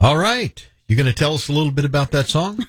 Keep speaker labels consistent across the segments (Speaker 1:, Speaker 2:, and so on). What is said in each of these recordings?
Speaker 1: All right. You going to tell us a little bit about that song?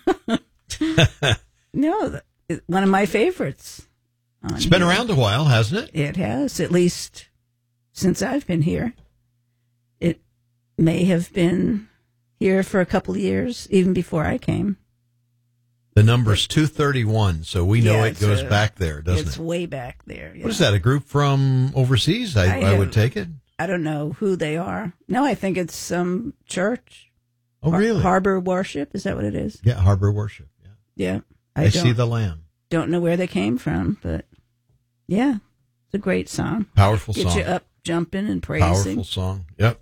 Speaker 2: No, one of my favorites.
Speaker 1: It's been around a while, hasn't it?
Speaker 2: It has, at least since I've been here. It may have been here for a couple of years, even before I came.
Speaker 1: The number's 231, so we know it goes back there, doesn't it?
Speaker 2: It's way back there. Yeah.
Speaker 1: What is that, a group from overseas? I would take it.
Speaker 2: I don't know who they are. No, I think it's some church.
Speaker 1: Oh, really?
Speaker 2: Harbor Worship, is that what it is?
Speaker 1: Yeah, Harbor Worship.
Speaker 2: Yeah.
Speaker 1: I see the Lamb.
Speaker 2: Don't know where they came from, but yeah, it's a great song.
Speaker 1: Powerful song.
Speaker 2: Get you up, jumping and praising.
Speaker 1: Powerful song. Yep.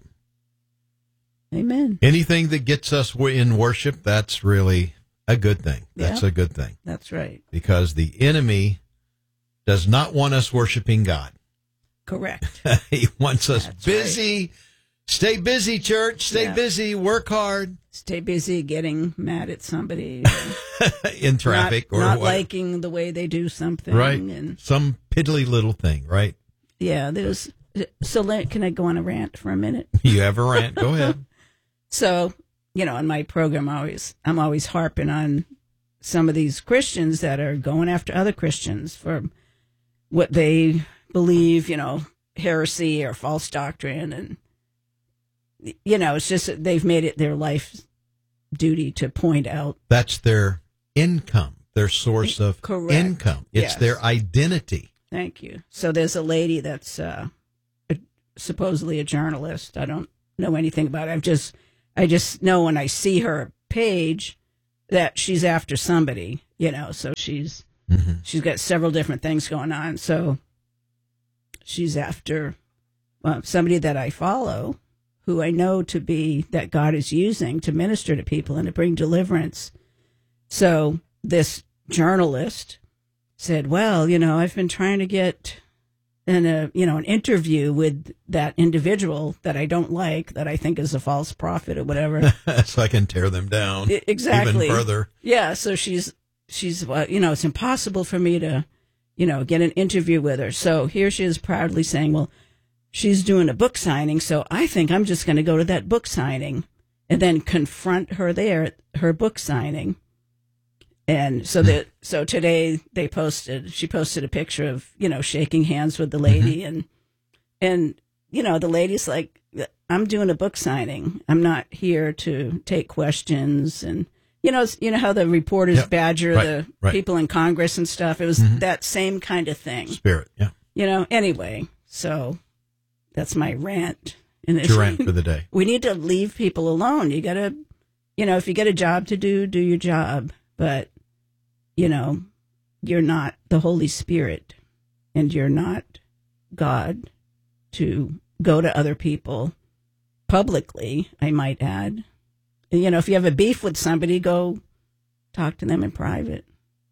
Speaker 2: Amen.
Speaker 1: Anything that gets us in worship, that's really a good thing. That's a good thing.
Speaker 2: That's right.
Speaker 1: Because the enemy does not want us worshiping God.
Speaker 2: Correct.
Speaker 1: He wants us busy.
Speaker 2: Right.
Speaker 1: Stay busy, church. Stay busy. Work hard.
Speaker 2: Stay busy getting mad at somebody.
Speaker 1: In traffic
Speaker 2: not liking the way they do something.
Speaker 1: Right.
Speaker 2: And
Speaker 1: some piddly little thing, right?
Speaker 2: Yeah. So can I go on a rant for a minute?
Speaker 1: You have a rant. Go ahead.
Speaker 2: So, in my program, I'm always harping on some of these Christians that are going after other Christians for what they believe, heresy or false doctrine. And, it's just that they've made it their life duty to point out.
Speaker 1: That's their income, their source of income. It's their identity.
Speaker 2: Thank you. So there's a lady that's supposedly a journalist. I don't know anything about it. I just know when I see her page that she's after somebody, so she's got several different things going on. So she's after somebody that I follow, who I know to be that God is using to minister to people and to bring deliverance. So this journalist said, well, I've been trying to get an interview with that individual that I don't like, that I think is a false prophet or whatever.
Speaker 1: So I can tear them down
Speaker 2: exactly.
Speaker 1: Even further.
Speaker 2: Yeah. So she's it's impossible for me to, get an interview with her. So here she is proudly saying, well, she's doing a book signing, so I think I'm just going to go to that book signing and then confront her there at her book signing. And so today she posted a picture of, shaking hands with the lady and the lady's like, I'm doing a book signing. I'm not here to take questions. And, how the reporters badger the people in Congress and stuff. It was that same kind of thing.
Speaker 1: Spirit. Yeah.
Speaker 2: Anyway, so that's my rant.
Speaker 1: It's your rant for the day.
Speaker 2: We need to leave people alone. You got to, if you get a job to do your job. But, you're not the Holy Spirit and you're not God to go to other people publicly, I might add. And, if you have a beef with somebody, go talk to them in private.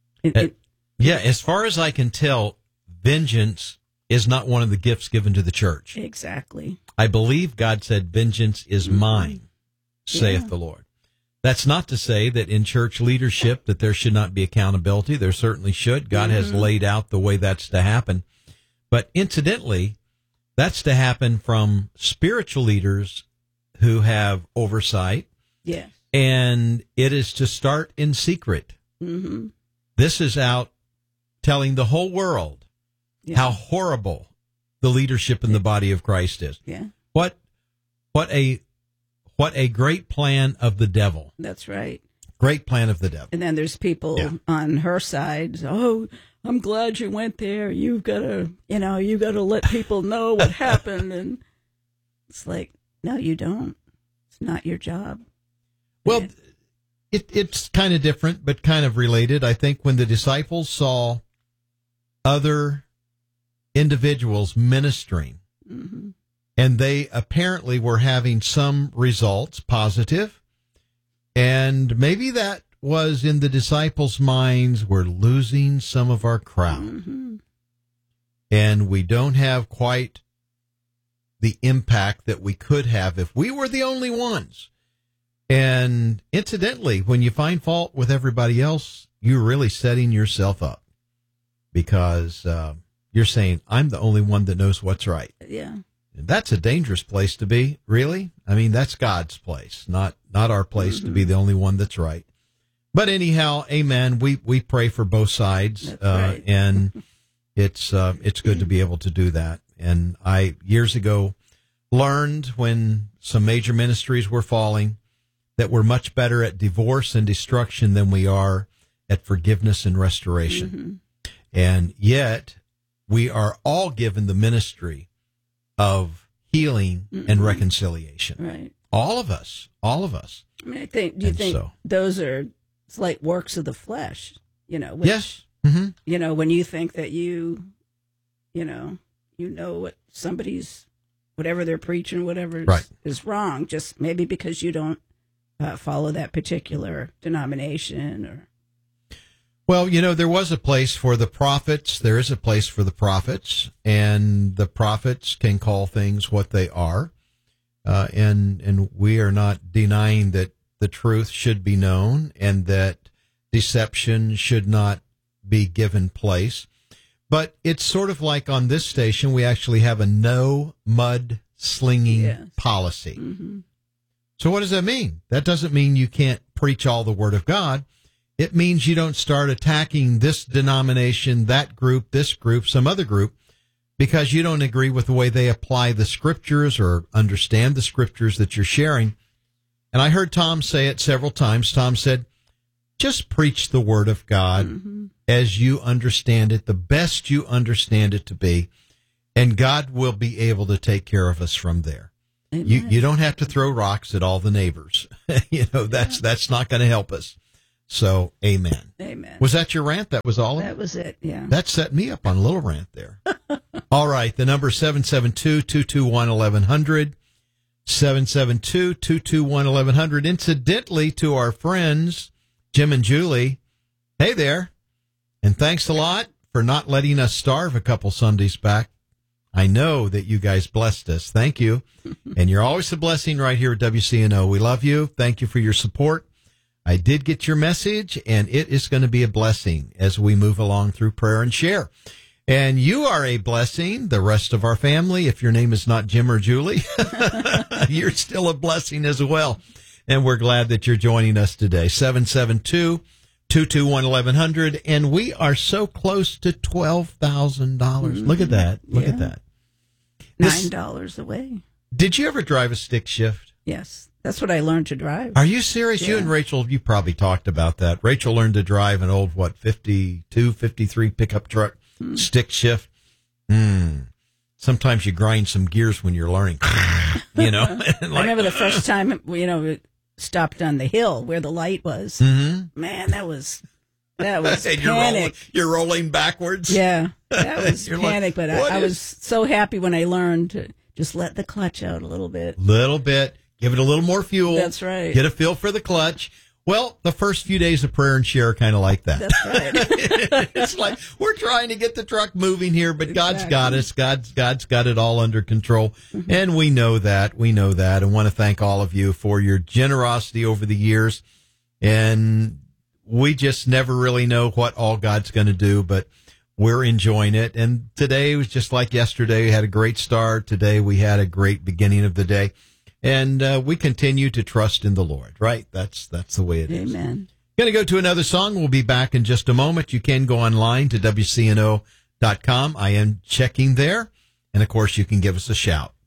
Speaker 1: As far as I can tell, vengeance is not one of the gifts given to the church.
Speaker 2: Exactly.
Speaker 1: I believe God said, vengeance is mine, saith the Lord. That's not to say that in church leadership that there should not be accountability. There certainly should. God has laid out the way that's to happen. But incidentally, that's to happen from spiritual leaders who have oversight.
Speaker 2: Yes.
Speaker 1: And it is to start in secret. Mm-hmm. This is out telling the whole world how horrible the leadership in the body of Christ is.
Speaker 2: Yeah.
Speaker 1: What a great plan of the devil.
Speaker 2: That's right.
Speaker 1: Great plan of the devil.
Speaker 2: And then there's people on her side. Oh, I'm glad you went there. You've got to, let people know what happened. And it's like, no, you don't. It's not your job.
Speaker 1: Well, it's kind of different, but kind of related. I think when the disciples saw other individuals ministering, and they apparently were having some results, positive, and maybe that was in the disciples' minds, we're losing some of our crowd, and we don't have quite the impact that we could have if we were the only ones. And incidentally, when you find fault with everybody else, you're really setting yourself up, because you're saying, I'm the only one that knows what's right.
Speaker 2: Yeah.
Speaker 1: And that's a dangerous place to be, really. I mean, that's God's place, not our place to be the only one that's right. But anyhow, amen. We pray for both sides,
Speaker 2: right.
Speaker 1: and it's good to be able to do that. And I years ago learned when some major ministries were falling that we're much better at divorce and destruction than we are at forgiveness and restoration. And yet we are all given the ministry of healing and reconciliation.
Speaker 2: Right.
Speaker 1: All of us.
Speaker 2: I mean, do you think those are, it's like works of the flesh, which,
Speaker 1: yes.
Speaker 2: When you think that you know what somebody's, whatever they're preaching, whatever is wrong, just maybe because you don't follow that particular denomination or.
Speaker 1: Well, there was a place for the prophets. There is a place for the prophets, and the prophets can call things what they are. And we are not denying that the truth should be known and that deception should not be given place. But it's sort of like on this station, we actually have a no mud slinging policy. So what does that mean? That doesn't mean you can't preach all the word of God. It means you don't start attacking this denomination, that group, this group, some other group, because you don't agree with the way they apply the scriptures or understand the scriptures that you're sharing. And I heard Tom say it several times. Tom said, just preach the word of God as you understand it, the best you understand it to be, and God will be able to take care of us from there. You don't have to throw rocks at all the neighbors. That's not going to help us. So, amen.
Speaker 2: Amen.
Speaker 1: Was that your rant? That was all of it?
Speaker 2: That was it, yeah.
Speaker 1: That set me up on a little rant there. All right, the number is 772-221-1100, 772-221-1100. Incidentally, to our friends, Jim and Julie, hey there, and thanks a lot for not letting us starve a couple Sundays back. I know that you guys blessed us. Thank you. And you're always a blessing right here at WCNO. We love you. Thank you for your support. I did get your message, and it is going to be a blessing as we move along through prayer and share. And you are a blessing, the rest of our family. If your name is not Jim or Julie, you're still a blessing as well. And we're glad that you're joining us today. 772-221-1100. And we are so close to $12,000. Look at that. Look at that.
Speaker 2: $9 away.
Speaker 1: Did you ever drive a stick shift?
Speaker 2: Yes. That's what I learned to drive.
Speaker 1: Are you serious?
Speaker 2: Yeah.
Speaker 1: You and Rachel, you probably talked about that. Rachel learned to drive an old, 52, 53 pickup truck, stick shift. Sometimes you grind some gears when you're learning, I
Speaker 2: remember the first time, we stopped on the hill where the light was. Man, that was panic.
Speaker 1: You're rolling backwards.
Speaker 2: Yeah, that was panic. But I was so happy when I learned to just let the clutch out a little bit.
Speaker 1: Give it a little more fuel.
Speaker 2: That's right.
Speaker 1: Get a feel for the clutch. Well, the first few days of prayer and share are kind of like that.
Speaker 2: That's right.
Speaker 1: It's like we're trying to get the truck moving here, but God's got us. God's got it all under control. And we know that. And want to thank all of you for your generosity over the years. And we just never really know what all God's going to do, but we're enjoying it. And today was just like yesterday. We had a great start. Today we had a great beginning of the day. And we continue to trust in the Lord, right? That's the way it is.
Speaker 2: Amen.
Speaker 1: Going to go to another song. We'll be back in just a moment. You can go online to WCNO.com. I am checking there. And, of course, you can give us a shout.